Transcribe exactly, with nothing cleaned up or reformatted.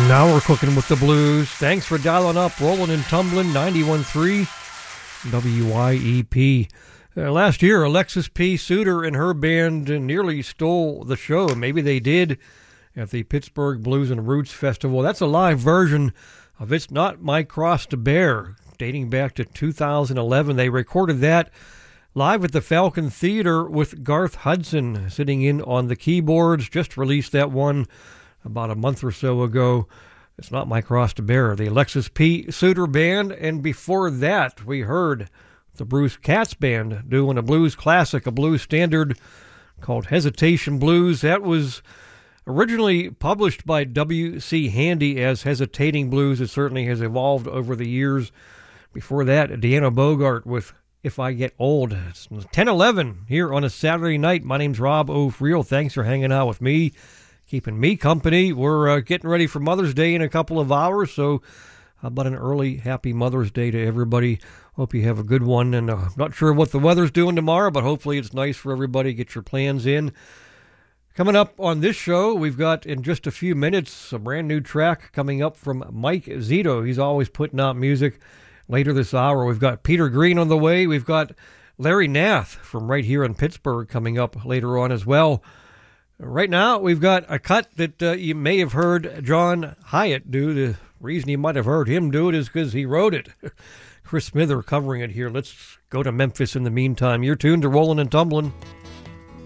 Now we're cooking with the blues. Thanks for dialing up, rolling and tumbling, ninety-one point three W Y E P. Uh, last year, Alexis P. Suter and her band nearly stole the show. Maybe they did at the Pittsburgh Blues and Roots Festival. That's a live version of It's Not My Cross to Bear, dating back to two thousand eleven. They recorded that live at the Falcon Theater with Garth Hudson sitting in on the keyboards. Just released that one about a month or so ago. It's Not My Cross to Bear, the Alexis P. Suter Band. And before that, we heard the Bruce Katz Band doing a blues classic, a blues standard called Hesitation Blues. That was originally published by W C Handy as Hesitating Blues. It certainly has evolved over the years. Before that, Deanna Bogart with If I Get Old. It's ten eleven here on a Saturday night. My name's Rob O'Friel. Thanks for hanging out with me, keeping me company. We're uh, getting ready for Mother's Day in a couple of hours, so how about an early happy Mother's Day to everybody. Hope you have a good one, and uh, not sure what the weather's doing tomorrow, but hopefully it's nice for everybody. Get your plans in. Coming up on this show, we've got in just a few minutes a brand new track coming up from Mike Zito. He's always putting out music. Later this hour, we've got Peter Green on the way. We've got Larry Nath from right here in Pittsburgh coming up later on as well. Right now, we've got a cut that uh, you may have heard John Hyatt do. The reason you might have heard him do it is because he wrote it. Chris Smither covering it here. Let's go to Memphis in the meantime. You're tuned to Rollin' and Tumblin'.